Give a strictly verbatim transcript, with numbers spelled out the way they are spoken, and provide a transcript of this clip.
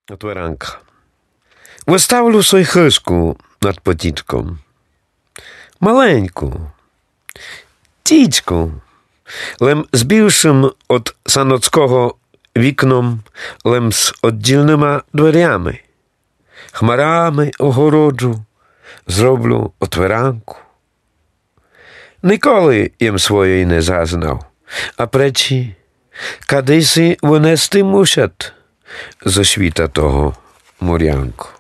Отверанка. Виставлю свою хишку над потічком. Маленьку. Тічку. Лем з більшим от саноцького вікном, лем з оддільними дверями. Хмарами огороджу, зроблю отверанку. Ніколи їм своєї не зазнав, а пречі, кадиси винести мусять зо світа того мурянку.